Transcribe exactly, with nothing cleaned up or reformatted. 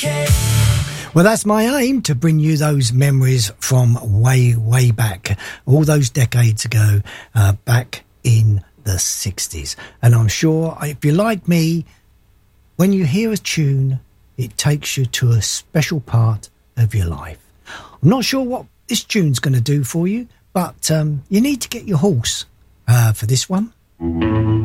K. Well, that's my aim, to bring you those memories from way, way back, all those decades ago, uh, back in the sixties. And I'm sure if you're like me, when you hear a tune, it takes you to a special part of your life. I'm not sure what this tune's going to do for you, but um, you need to get your horse uh, for this one.